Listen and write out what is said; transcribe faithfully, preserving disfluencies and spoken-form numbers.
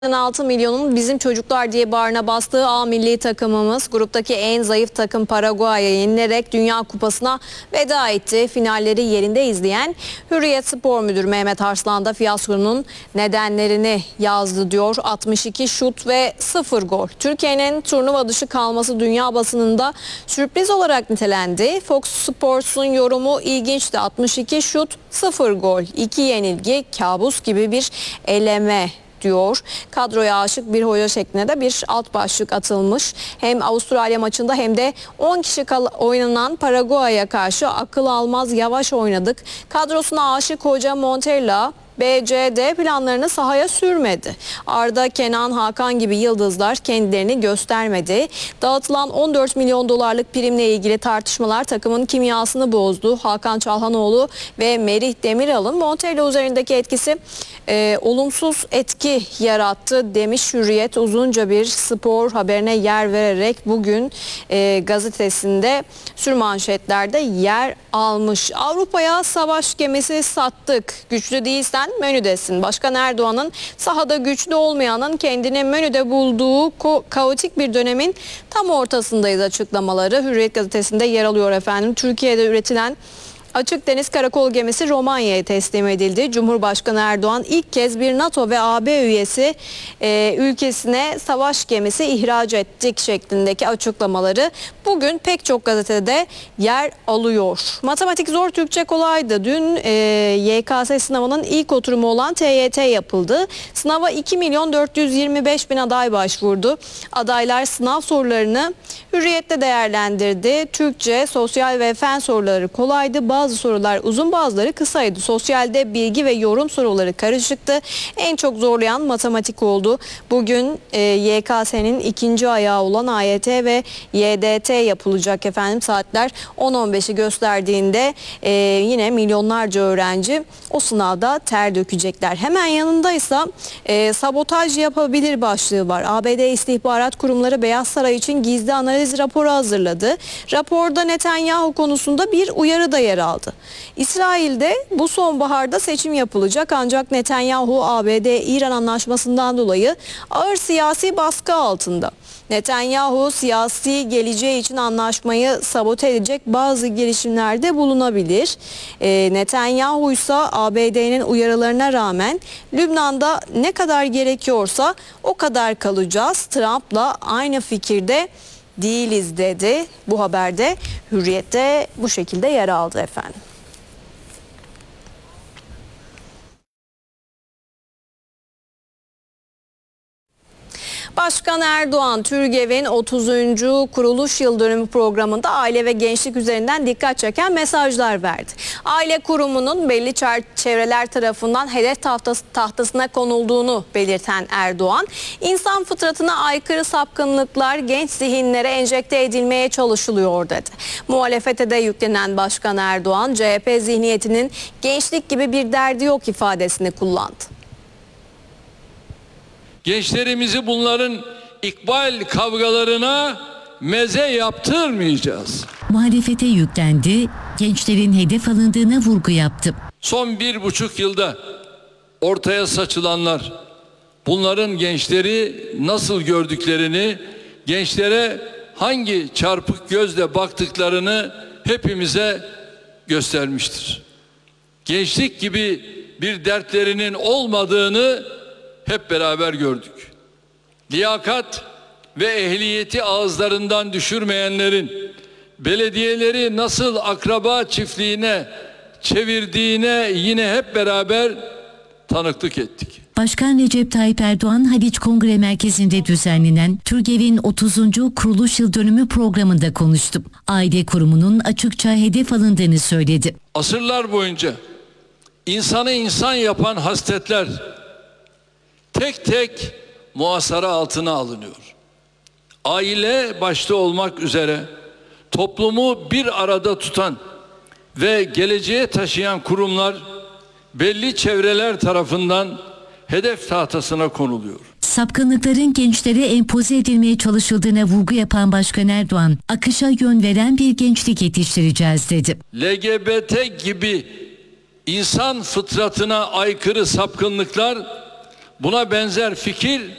altı milyonun bizim çocuklar diye bağrına bastığı A milli takımımız gruptaki en zayıf takım Paraguay'a yenilerek Dünya Kupası'na veda etti. Finalleri yerinde izleyen Hürriyet Spor Müdürü Mehmet Arslan da fiyaskonun nedenlerini yazdı diyor. altmış iki şut ve sıfır gol. Türkiye'nin turnuva dışı kalması dünya basınında sürpriz olarak nitelendi. Fox Sports'un yorumu ilginçti. altmış iki şut, sıfır gol, iki yenilgi, kabus gibi bir eleme diyor. Kadroya aşık bir hoca şeklinde de bir alt başlık atılmış. Hem Avustralya maçında hem de on kişi oynanan Paraguay'a karşı akıl almaz yavaş oynadık. Kadrosuna aşık hoca Montella B C D planlarını sahaya sürmedi. Arda, Kenan, Hakan gibi yıldızlar kendilerini göstermedi. Dağıtılan on dört milyon dolarlık primle ilgili tartışmalar takımın kimyasını bozdu. Hakan Çalhanoğlu ve Merih Demiral'ın Montella üzerindeki etkisi e, olumsuz etki yarattı demiş Hürriyet uzunca bir spor haberine yer vererek bugün e, gazetesinde sürmanşetlerde yer almış. Avrupa'ya savaş gemisi sattık. Güçlü değilsen menüdesin. Başkan Erdoğan'ın sahada güçlü olmayanın kendini menüde bulduğu ko- kaotik bir dönemin tam ortasındayız açıklamaları Hürriyet gazetesinde yer alıyor efendim. Türkiye'de üretilen Açık Deniz Karakol gemisi Romanya'ya teslim edildi. Cumhurbaşkanı Erdoğan ilk kez bir NATO ve A B üyesi e, ülkesine savaş gemisi ihraç ettik şeklindeki açıklamaları bugün pek çok gazetede yer alıyor. Matematik zor, Türkçe kolaydı. Dün e, Y K S sınavının ilk oturumu olan T Y T yapıldı. Sınava iki milyon dört yüz yirmi beş bin aday başvurdu. Adaylar sınav sorularını Hürriyet'te değerlendirdi. Türkçe, sosyal ve fen soruları kolaydı. Bazı sorular uzun, bazıları kısaydı. Sosyalde bilgi ve yorum soruları karışıktı. En çok zorlayan matematik oldu. Bugün e, Y K S'nin ikinci ayağı olan A Y T ve Y D T yapılacak efendim. Saatler on on beşi gösterdiğinde e, yine milyonlarca öğrenci o sınavda ter dökecekler. Hemen yanındaysa e, sabotaj yapabilir başlığı var. A B D İstihbarat Kurumları Beyaz Saray için gizli analiz raporu hazırladı. Raporda Netanyahu konusunda bir uyarı da yer aldı. İsrail'de bu sonbaharda seçim yapılacak ancak Netanyahu A B D-İran anlaşmasından dolayı ağır siyasi baskı altında. Netanyahu siyasi geleceği için anlaşmayı sabote edecek bazı girişimlerde bulunabilir. E, Netanyahu ise A B D'nin uyarılarına rağmen Lübnan'da ne kadar gerekiyorsa o kadar kalacağız. Trump'la aynı fikirde değiliz dedi. Bu haberde Hürriyet'te bu şekilde yer aldı efendim. Başkan Erdoğan, TÜRGEV'in otuzuncu kuruluş yıl dönümü programında aile ve gençlik üzerinden dikkat çeken mesajlar verdi. Aile kurumunun belli çevreler tarafından hedef tahtası, tahtasına konulduğunu belirten Erdoğan, insan fıtratına aykırı sapkınlıklar genç zihinlere enjekte edilmeye çalışılıyor dedi. Muhalefete de yüklenen Başkan Erdoğan, C H P zihniyetinin gençlik gibi bir derdi yok ifadesini kullandı. Gençlerimizi bunların ikbal kavgalarına meze yaptırmayacağız. Muhalefete yüklendi, gençlerin hedef alındığına vurgu yaptı. Son bir buçuk yılda ortaya saçılanlar, bunların gençleri nasıl gördüklerini, gençlere hangi çarpık gözle baktıklarını hepimize göstermiştir. Gençlik gibi bir dertlerinin olmadığını hep beraber gördük. Liyakat ve ehliyeti ağızlarından düşürmeyenlerin belediyeleri nasıl akraba çiftliğine çevirdiğine yine hep beraber tanıklık ettik. Başkan Recep Tayyip Erdoğan, Haliç Kongre Merkezi'nde düzenlenen TÜRGEV'in otuzuncu kuruluş yıl dönümü programında konuştu. Aile kurumunun açıkça hedef alındığını söyledi. Asırlar boyunca insanı insan yapan hasletler tek tek muhasara altına alınıyor. Aile başta olmak üzere toplumu bir arada tutan ve geleceğe taşıyan kurumlar belli çevreler tarafından hedef tahtasına konuluyor. Sapkınlıkların gençlere empoze edilmeye çalışıldığına vurgu yapan Başkan Erdoğan, akışa yön veren bir gençlik yetiştireceğiz dedi. L G B T gibi insan fıtratına aykırı sapkınlıklar buna benzer fikir